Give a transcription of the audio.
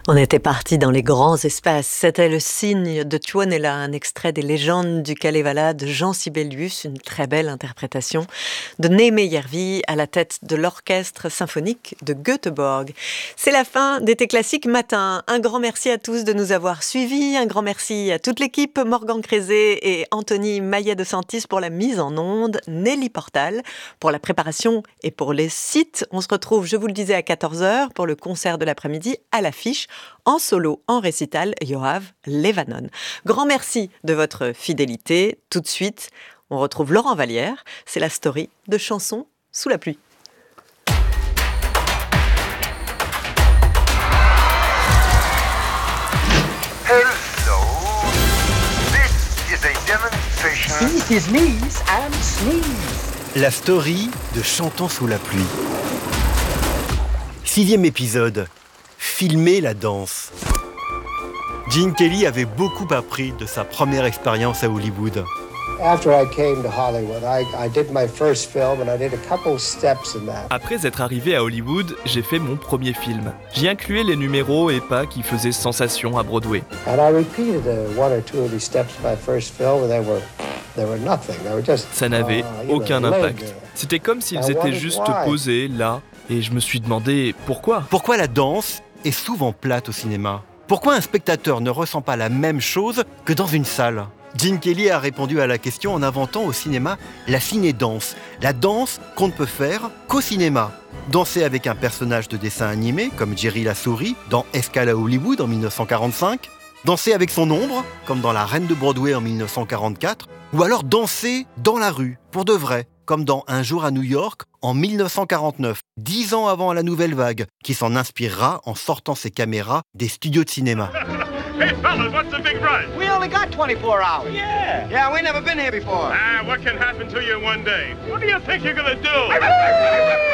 On était parti dans les grands espaces. C'était le cygne de Tuonela, un extrait des légendes du Kalevala de Jean Sibelius, une très belle interprétation de Némé Järvi à la tête de l'orchestre symphonique de Göteborg. C'est la fin d'Été Classique Matin. Un grand merci à tous de nous avoir suivis. Un grand merci à toute l'équipe, Morgan Crézé et Anthony Maillet de Santis pour la mise en onde, Nelly Portal pour la préparation et pour les sites. On se retrouve, je vous le disais, à 14h pour le concert de l'après-midi à l'affiche. En solo, en récital, Yoav Levanon. Grand merci de votre fidélité. Tout de suite, on retrouve Laurent Vallière. C'est la story de Chansons sous la pluie. Hello, this is a demonstration. Seize his knees and sneeze. La story de Chantons sous la pluie. 6e épisode. Filmer la danse. Gene Kelly avait beaucoup appris de sa première expérience à Hollywood. After I came to Hollywood, I did my first film and I did a couple steps in that. Après être arrivé à Hollywood, j'ai fait mon premier film. J'y incluais les numéros et pas qui faisaient sensation à Broadway. And I repeated one or two of these steps in my first film and they were nothing. They were just Ça n'avait aucun laid impact. there. C'était comme s'ils I étaient wondered juste why. posés là, et je me suis demandé pourquoi. Pourquoi la danse est souvent plate au cinéma ? Pourquoi un spectateur ne ressent pas la même chose que dans une salle ? Gene Kelly a répondu à la question en inventant au cinéma la ciné-danse, la danse qu'on ne peut faire qu'au cinéma. Danser avec un personnage de dessin animé comme Jerry la souris dans Escale à Hollywood en 1945, danser avec son ombre comme dans La Reine de Broadway en 1944, ou alors danser dans la rue, pour de vrai, comme dans Un jour à New York en 1949, 10 ans avant la nouvelle vague, qui s'en inspirera en sortant ses caméras des studios de cinéma. Hey, fellas, what's the big rush? We only got 24 hours. Yeah. Yeah, we never been here before. What can happen to you in one day? What do you think you're gonna do?